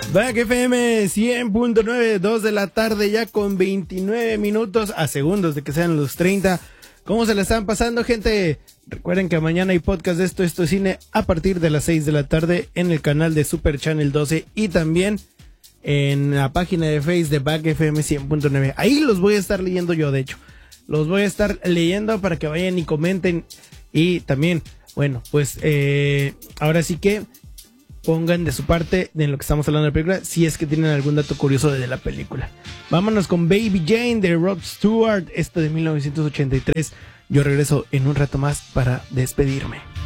Back FM 100.9, 2 de la tarde, ya con 29 minutos a segundos de que sean los 30. ¿Cómo se la están pasando, gente? Recuerden que mañana hay podcast de Esto es Cine a partir de las 6 de la tarde en el canal de Super Channel 12 y también en la página de Facebook de Back FM 100.9. Ahí los voy a estar leyendo yo, de hecho. Los voy a estar leyendo para que vayan y comenten. Y también, bueno, pues ahora sí que pongan de su parte en lo que estamos hablando de la película, si es que tienen algún dato curioso de la película. Vámonos con Baby Jane de Rod Stewart, de 1983. Yo regreso en un rato más para despedirme.